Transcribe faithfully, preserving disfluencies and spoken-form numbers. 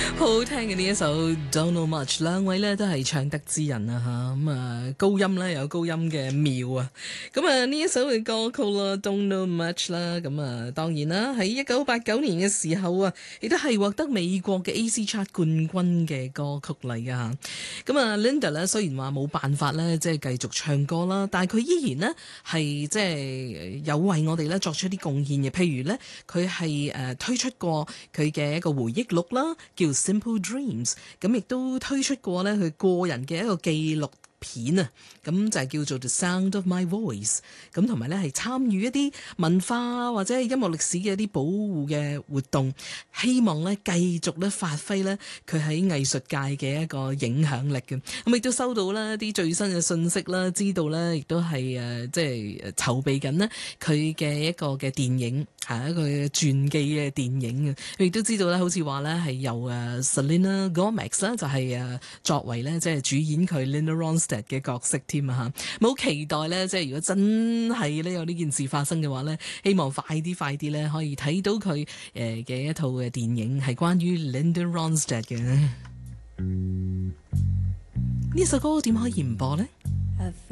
好好聽嘅呢一首 Don't Know Much， 兩位咧都係唱得之人啊吓，咁啊高音咧有高音嘅妙啊，咁啊呢一首嘅歌曲啦 Don't Know Much 啦，咁啊當然啦喺一九八九年嘅時候啊，亦都係獲得美國嘅 A C Chart 冠軍嘅歌曲嚟噶吓，咁啊 Linda 咧雖然話冇辦法咧即係繼續唱歌啦，但係佢依然呢係即係有為我哋咧作出啲貢獻嘅，譬如咧佢係誒推出過佢嘅一個回憶錄啦，叫 Simple Dreams， 咁亦都推出過咧佢個人嘅一個記錄片啊，咁就係叫做 The Sound of My Voice， 咁同埋咧係參與一啲文化或者係音樂歷史嘅一啲保護嘅活動，希望咧繼續咧發揮咧佢喺藝術界嘅一個影響力嘅，咁亦都收到啦啲最新嘅信息啦，知道咧亦都係誒即係籌備緊呢佢嘅一個嘅電影。係一個傳記嘅電影嘅，亦都知道咧，好似話咧係由誒 Selena Gomez 啦，就係誒作為咧即係主演佢 Linda Ronstadt 嘅角色添啊嚇，好期待咧，即係如果真係咧有呢件事發生嘅話咧，希望快啲快啲咧可以睇到佢誒嘅一套嘅電影係關於 Linda Ronstadt 嘅。呢首歌點可以唔播呢？